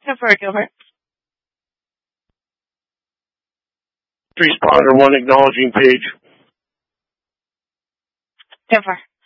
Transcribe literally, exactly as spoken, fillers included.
ten four, Gilbert. Responder one acknowledging page. ten four.